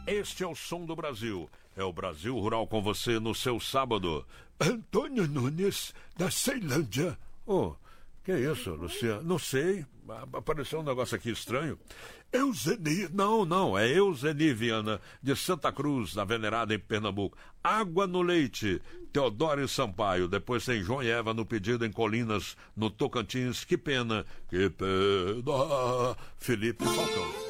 Este é o som do Brasil. É o Brasil Rural com você no seu sábado. Antônio Nunes, da Ceilândia. Oh, que é isso, Luciano? Não sei. Apareceu um negócio aqui estranho. Euseni. Não, é Euseni Viana, de Santa Cruz, na Venerada, em Pernambuco. Água no leite, Teodoro Sampaio. Depois tem João e Eva no pedido em Colinas, no Tocantins. Que pena, Felipe Falcão.